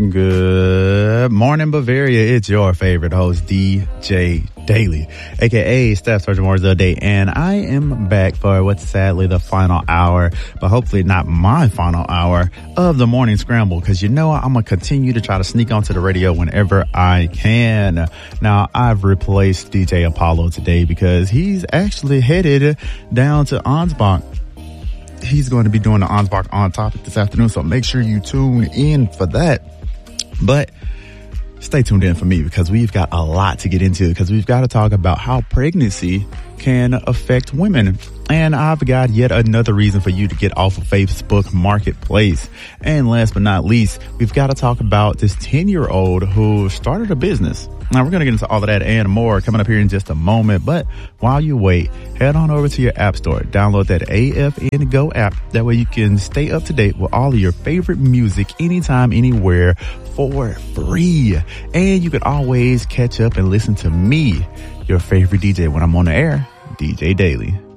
Good morning, Bavaria. It's your favorite host, DJ Daily, aka Staff Sergeant Wars of the Day, and I am back for what's sadly the final hour, but hopefully not my final hour of the morning scramble, because I'm gonna continue to try to sneak onto the radio whenever I can. Now, I've replaced DJ Apollo today because he's actually headed down to Ansbach. He's going to be doing the Ansbach On Topic this afternoon, so make sure you tune in for that. But stay tuned in for me, because we've got a lot to get into, because we've got to talk about how pregnancy can affect women. And I've got yet another reason for you to get off of Facebook Marketplace. And last but not least, we've got to talk about this 10-year-old who started a business. Now, we're going to get into all of that and more coming up here in just a moment. But while you wait, head on over to your app store. Download that AFN Go app. That way you can stay up to date with all of your favorite music anytime, anywhere for free. And you can always catch up and listen to me, your favorite DJ, when I'm on the air, DJ Daily.